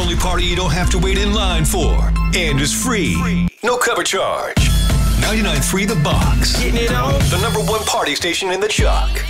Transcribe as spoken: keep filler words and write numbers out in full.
only party you don't have to wait in line for. And is free. No cover charge. ninety-nine point three The Box. Getting it on. The number one party station in the Chuck.